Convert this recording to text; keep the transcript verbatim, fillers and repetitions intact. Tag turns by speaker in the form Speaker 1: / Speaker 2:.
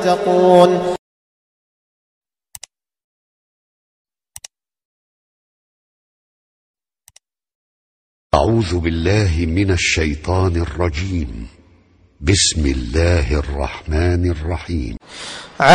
Speaker 1: تقون.
Speaker 2: أعوذ بالله من الشيطان الرجيم. بسم الله الرحمن الرحيم.